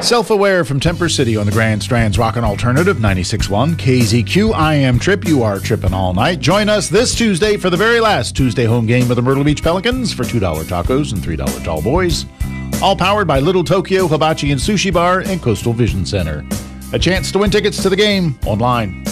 Self-Aware from Temper City on the Grand Strand's Rockin' Alternative 96.1 KZQ. I am Trip. You are tripping all night. Join us this Tuesday for the very last Tuesday home game with the Myrtle Beach Pelicans for $2 tacos and $3 tall boys. All powered by Little Tokyo Hibachi and Sushi Bar and Coastal Vision Center. A chance to win tickets to the game online.